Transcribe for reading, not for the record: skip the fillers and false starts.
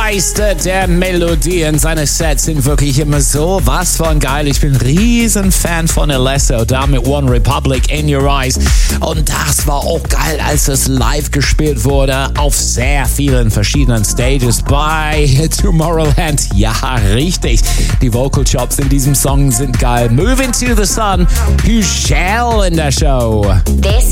begeistert der Melodien. Seine Sets sind wirklich immer so was von geil. Ich bin ein Riesenfan von Alesso, da mit One Republic, In Your Eyes. Und das war auch geil, als das live gespielt wurde auf sehr vielen verschiedenen Stages bei Tomorrowland. Ja, richtig. Die Vocal Chops in diesem Song sind geil. Moving to the Sun, Hugel in der Show.